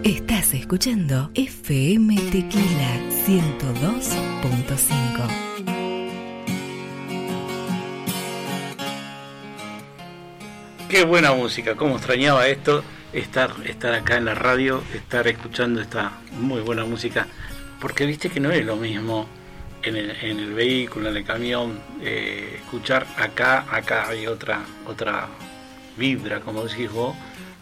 Estás escuchando FM Tequila 102.5. Qué buena música, cómo extrañaba esto, estar acá en la radio, estar escuchando esta muy buena música, porque viste que no es lo mismo en el vehículo, en el camión, escuchar acá hay otra vibra, como decís vos,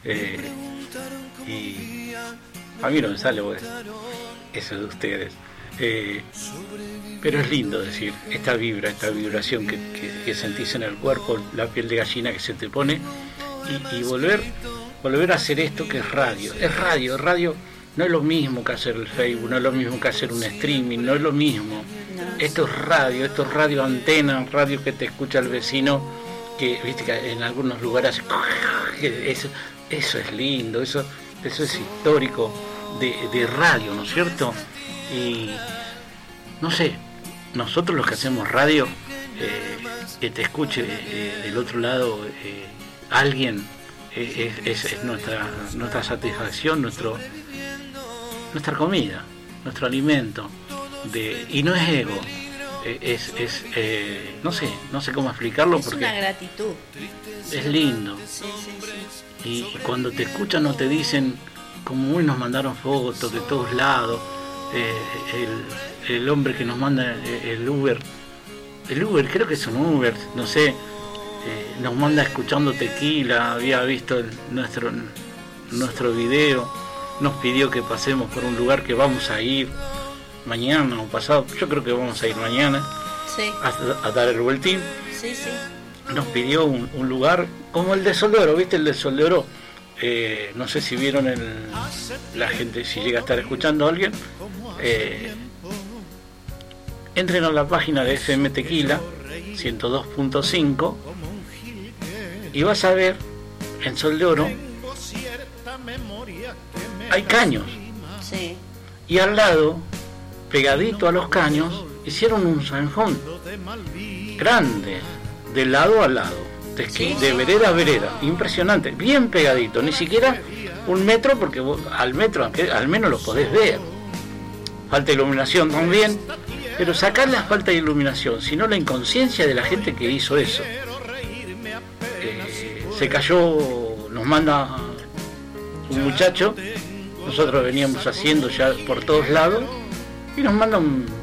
y a mí no me sale pues, eso de ustedes, pero es lindo decir, esta vibración que sentís en el cuerpo, la piel de gallina que se te pone, y volver a hacer esto que es radio, no es lo mismo que hacer el Facebook, no es lo mismo que hacer un streaming, no es lo mismo. Esto es radio antena, radio que te escucha el vecino, que viste que en algunos lugares eso es lindo, eso es histórico de radio, ¿no es cierto? Y no sé, nosotros los que hacemos radio, que te escuche del otro lado alguien, es nuestra satisfacción, nuestra comida, nuestro alimento, y no es ego, no sé cómo explicarlo, porque es una gratitud, es lindo. Sí. Y cuando te escuchan no te dicen, como hoy nos mandaron fotos de todos lados, el hombre que nos manda el Uber, creo que es un Uber, no sé, nos manda escuchando Tequila, había visto nuestro video, nos pidió que pasemos por un lugar que vamos a ir mañana o pasado, yo creo que vamos a ir mañana, sí, a dar el vueltín. Sí. Nos pidió un lugar como el de Sol de Oro, ¿viste? El de Sol de Oro, no sé si vieron la gente, si llega a estar escuchando a alguien, entren a la página de FM Tequila 102.5 y vas a ver en Sol de Oro hay caños, sí, y al lado, pegadito a los caños, hicieron un zanjón grande, de lado a lado, de vereda a vereda, impresionante, bien pegadito, ni siquiera un metro, porque vos, al metro al menos lo podés ver, falta iluminación también, pero sacar la falta de iluminación, sino la inconsciencia de la gente que hizo eso. Se cayó, nos manda un muchacho, nosotros veníamos haciendo ya por todos lados, y nos manda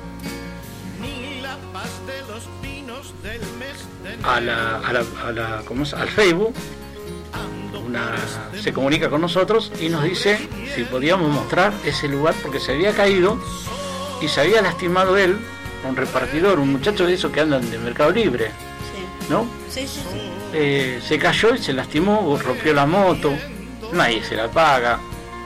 al Facebook, se comunica con nosotros y nos dice si podíamos mostrar ese lugar, porque se había caído y se había lastimado él, un repartidor, un muchacho de esos que andan de Mercado Libre, sí, ¿no? Sí. Se cayó y se lastimó, rompió la moto, nadie se la paga,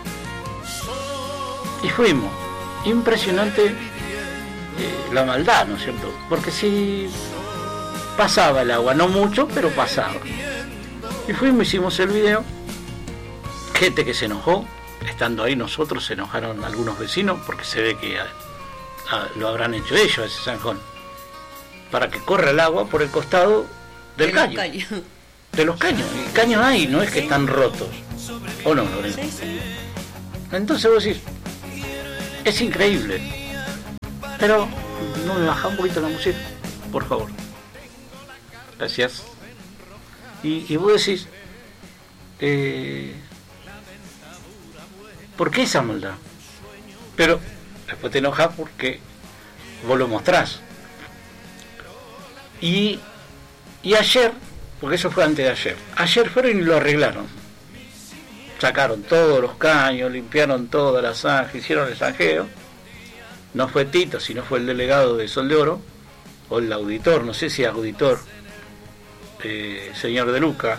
y fuimos. Impresionante la maldad, ¿no es cierto? Porque si pasaba el agua, no mucho, pero pasaba. Y fuimos, hicimos el video, gente que se enojó, estando ahí nosotros se enojaron algunos vecinos, porque se ve que lo habrán hecho ellos, ese zanjón, para que corra el agua por el costado del caño. De los caños. El caño hay, no es que están rotos. ¿O no, Lorena? Sí. Entonces vos decís, es increíble. Pero no me baja un poquito la música, por favor. Gracias. Y vos decís, ¿por qué esa maldad? Pero después te enojas porque vos lo mostrás. Y ayer, porque eso fue antes de ayer fueron y lo arreglaron. Sacaron todos los caños, limpiaron toda la zanja, hicieron el zanjeo. No fue Tito, sino fue el delegado de Sol de Oro, o el auditor, no sé si auditor, señor De Luca.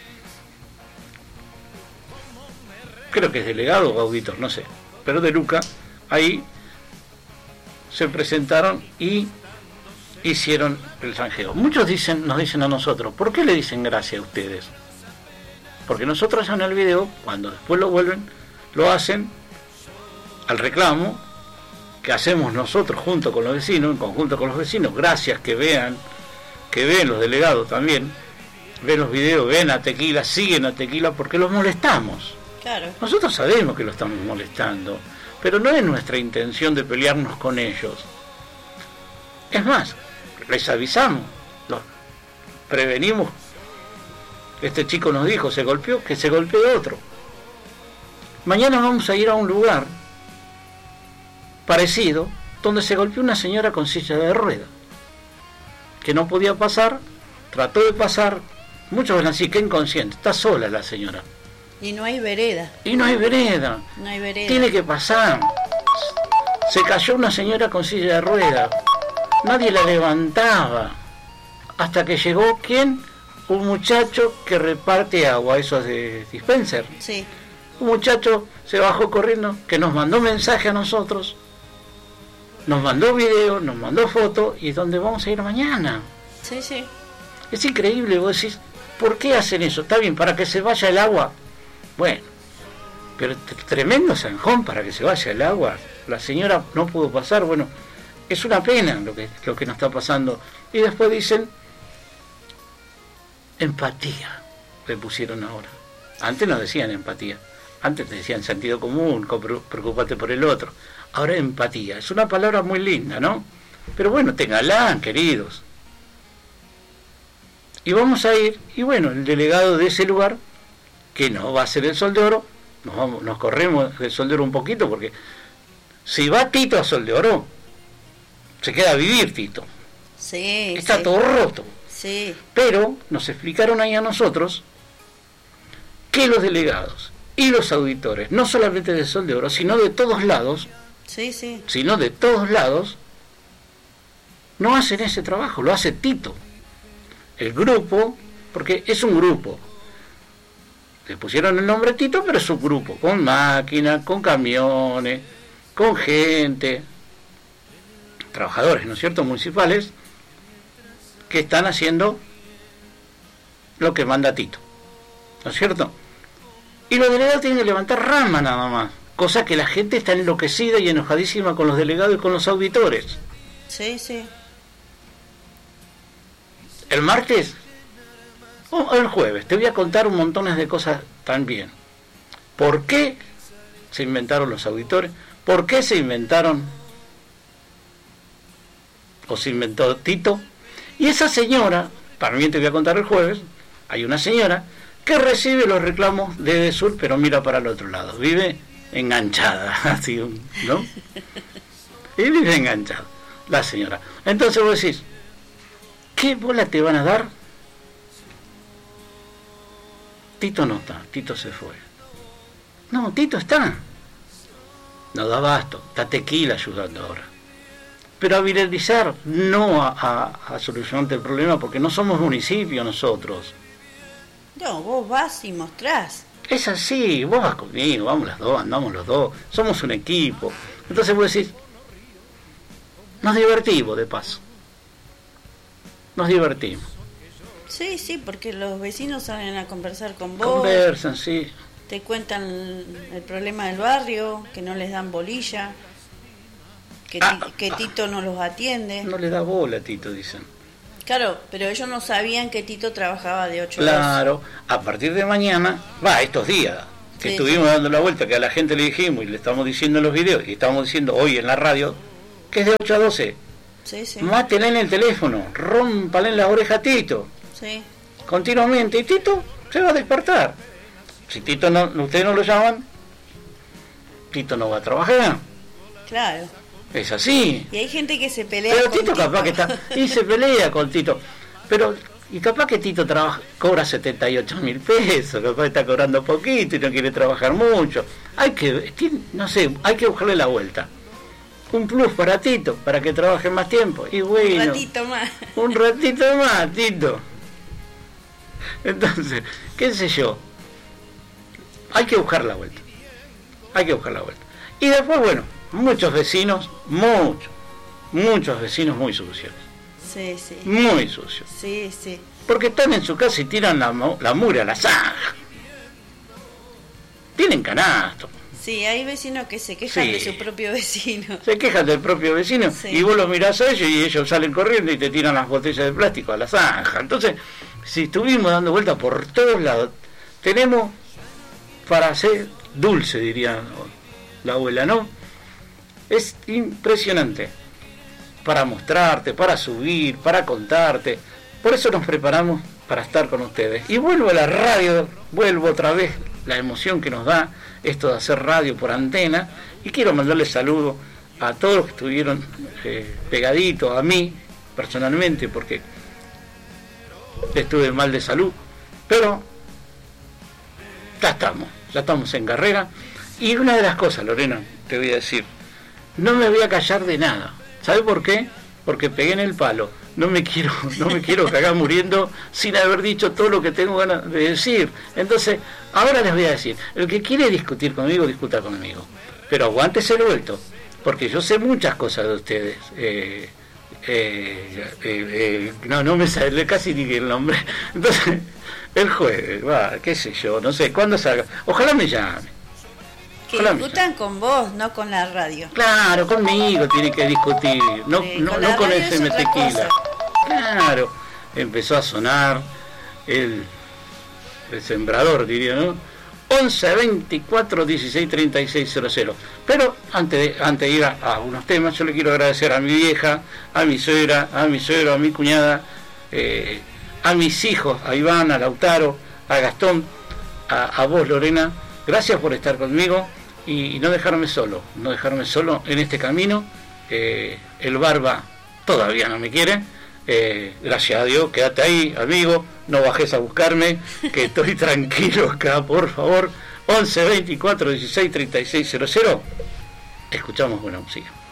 Creo que es delegado o auditor, no sé. Pero De Luca, ahí se presentaron y hicieron el zanjeo. Muchos nos dicen a nosotros, ¿por qué le dicen gracias a ustedes? Porque nosotros en el video, cuando después lo vuelven, lo hacen al reclamo que hacemos nosotros junto con los vecinos, en conjunto con los vecinos, gracias que ven los delegados también, ven los videos, ven a Tequila, siguen a Tequila, porque los molestamos. Claro. Nosotros sabemos que lo estamos molestando, pero no es nuestra intención de pelearnos con ellos. Es más, les avisamos, los prevenimos. Este chico nos dijo, se golpeó, que se golpee otro. Mañana vamos a ir a un lugar parecido, donde se golpeó una señora con silla de ruedas, que no podía pasar, trató de pasar, muchos ven así, que inconsciente, está sola la señora. Y no hay vereda. Y no hay vereda. No hay vereda. Tiene que pasar. Se cayó una señora con silla de ruedas. Nadie la levantaba. Hasta que llegó, ¿quién? Un muchacho que reparte agua, esos de dispenser. Sí. Un muchacho se bajó corriendo, que nos mandó mensaje a nosotros, nos mandó video, nos mandó fotos, y ¿dónde vamos a ir mañana? Sí, sí. Es increíble, vos decís, ¿por qué hacen eso? Está bien, para que se vaya el agua. Bueno, pero tremendo zanjón para que se vaya el agua. La señora no pudo pasar, bueno, es una pena lo que nos está pasando. Y después dicen, empatía, le pusieron ahora. Antes no decían empatía, antes decían sentido común, preocúpate por el otro. Ahora empatía, es una palabra muy linda, ¿no? Pero bueno, ténganla, queridos. Y vamos a ir, y bueno, el delegado de ese lugar, que no va a ser el Sol de Oro, nos corremos del Sol de Oro un poquito, porque si va Tito a Sol de Oro, se queda a vivir Tito. Sí. Está sí. todo roto. Sí. Pero nos explicaron ahí a nosotros que los delegados y los auditores, no solamente del Sol de Oro, sino de todos lados, no hacen ese trabajo, lo hace Tito. El grupo, porque es un grupo, le pusieron el nombre Tito, pero es un grupo, con máquinas, con camiones, con gente, trabajadores, ¿no es cierto?, municipales, que están haciendo lo que manda Tito, ¿no es cierto? Y los delegados tienen que levantar rama nada más, cosa que la gente está enloquecida y enojadísima con los delegados y con los auditores. Sí, sí. El martes, o el jueves, te voy a contar un montón de cosas también. ¿Por qué se inventaron los auditores? ¿Por qué se inventaron o se inventó Tito? Y esa señora, también te voy a contar el jueves, hay una señora que recibe los reclamos de Sur, pero mira para el otro lado, vive enganchada, así, ¿no? Y vive enganchada, la señora. Entonces vos decís, ¿qué bola te van a dar? Tito no está, Tito se fue. No, Tito está. No da abasto, está Tequila ayudando ahora. Pero a viralizar, no a solucionarte el problema, porque no somos municipio nosotros. No, vos vas y mostrás. Es así, vos vas conmigo, vamos las dos, andamos los dos, somos un equipo. Entonces vos decís, nos divertimos de paso. Nos divertimos. Sí, sí, porque los vecinos salen a conversar con vos. Conversan, sí. Te cuentan el problema del barrio, que no les dan bolilla, que Tito no los atiende. No le da bola a Tito, dicen. Claro, pero ellos no sabían que Tito trabajaba de 8 Claro, a partir de mañana, estos días que estuvimos dando la vuelta, que a la gente le dijimos y le estamos diciendo en los videos, y estamos diciendo hoy en la radio, que es de 8 a 12. Sí, sí. Mátenle en el teléfono, rómpale en las orejas a Tito. Sí. Continuamente, y Tito se va a despertar. Si Tito no, ustedes no lo llaman, Tito no va a trabajar. Claro. Es así. Y hay gente que se pelea pero con Tito capaz que está, y se pelea con Tito. Pero, y capaz que Tito cobra 78.000 pesos, capaz que está cobrando poquito y no quiere trabajar mucho. Hay que buscarle la vuelta. Un plus para Tito, para que trabaje más tiempo. Y bueno, un ratito más, Tito. Entonces, qué sé yo, hay que buscar la vuelta. Y después, bueno, muchos vecinos muy sucios. Sí, sí. Muy sucios. Sí, sí. Porque están en su casa y tiran la mugre a la zanja. Tienen canasto. Sí, hay vecinos que se quejan de su propio vecino. Se quejan del propio vecino, sí. Y vos los mirás a ellos y ellos salen corriendo y te tiran las botellas de plástico a la zanja. Entonces, si estuvimos dando vueltas por todos lados, tenemos para hacer dulce, diría la abuela, ¿no? Es impresionante. Para mostrarte, para subir, para contarte. Por eso nos preparamos para estar con ustedes. Y vuelvo a la radio, vuelvo otra vez la emoción que nos da esto de hacer radio por antena. Y quiero mandarles saludos a todos los que estuvieron pegaditos a mí, personalmente, porque estuve mal de salud. Pero ya estamos en carrera. Y una de las cosas, Lorena, te voy a decir, no me voy a callar de nada. ¿Sabe por qué? Porque pegué en el palo. No me quiero cagar muriendo sin haber dicho todo lo que tengo ganas de decir. Entonces, ahora les voy a decir, el que quiere discutir conmigo, discuta conmigo. Pero aguántese el vuelto, porque yo sé muchas cosas de ustedes. No me sale casi ni el nombre. Entonces, el jueves, qué sé yo, no sé, ¿cuándo salga? Ojalá me llame. Que discutan con vos, no con la radio. Claro, conmigo tiene que discutir, no con FM Tequila. Claro, empezó a sonar el sembrador, diría, ¿no? 11 24 16 36 00. Pero antes de ir a unos temas, yo le quiero agradecer a mi vieja, a mi suegra, a mi suegro, a mi cuñada, a mis hijos, a Iván, a Lautaro, a Gastón, a vos, Lorena. Gracias por estar conmigo y no dejarme solo en este camino. El Barba todavía no me quiere. Gracias a Dios, quédate ahí, amigo, no bajes a buscarme, que estoy tranquilo acá, por favor. 11 24 16 36 00. Escuchamos buena música.